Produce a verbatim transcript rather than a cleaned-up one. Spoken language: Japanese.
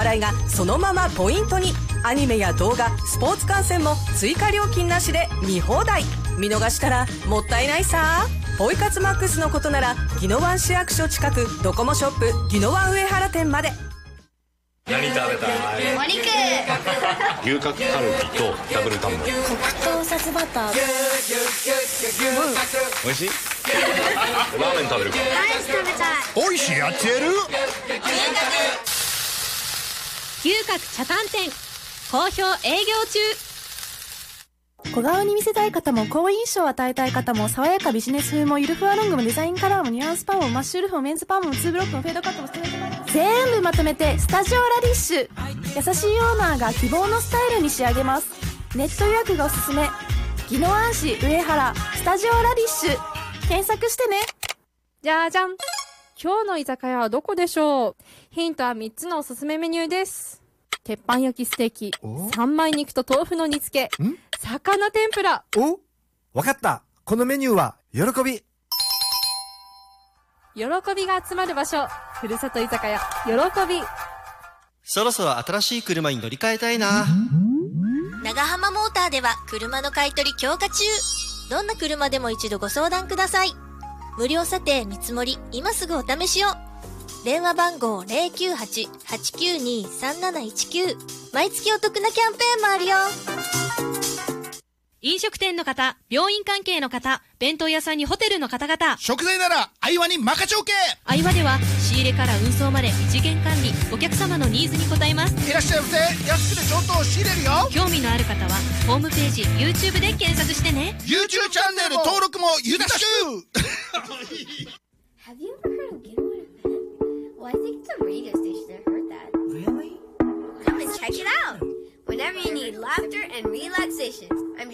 代がそのままポイントに。アニメや動画、スポーツ観戦も追加料金なしで見放題。見逃したらもったいないさ。ポイ活マックスのことなら宜野湾市役所近くドコモショップ宜野湾上原店まで。 何食べたい？ お肉。 牛角カルビとダブルタンメン。 黒糖サスバター。 美味しい？ラーメン食べるか？ ライス食べたい。 美味しいやつやる？ 牛角茶炭店好評営業中。 小顔に見せたい方も好印象を与えたい方も、爽やかビジネス風もゆるふわロングもデザインカラーもニュアンスパーマもマッシュルフもメンズパーマもツーブロックもフェードカットもストレートカットも全部まとめてスタジオラディッシュ。優しいオーナーが希望のスタイルに仕上げます。ネット予約がおすすめ。宜野湾市上原スタジオラディッシュ検索してね。 じゃじゃん。今日の居酒屋はどこでしょう？ヒントはみっつのおすすめメニューです。鉄板焼きステーキ、三枚肉と豆腐の煮付け、魚天ぷら。 お、わかった。このメニューは喜び。 喜びが集まる場所、ふるさと居酒屋喜び。 そろそろ新しい車に乗り換えたいな。 長浜モーターでは車の買い取り強化中。どんな車でも一度ご相談ください。無料査定見積もり、今すぐお試しを。電話番号 ゼロきゅうはち はちきゅうに さんなないちきゅう。毎月お得なキャンペーンもあるよ。 飲食店の方、病院関係の方、弁当屋さんにホテルの方々。 食材ならアイワに任ちょけ。 アイワでは仕入れから運送まで一元管理、お客様のニーズに応えます。 いらっしゃいませ。安くて上等仕入れるよ。 興味のある方はホームページ YouTube で検索してね。 YouTube チャンネル登録もよろしく。 Have you ever heard of Get One Event? Well, I think it's a radio station that heard that. Really? Come and check it out. Whenever you need laughter and relaxation. I'm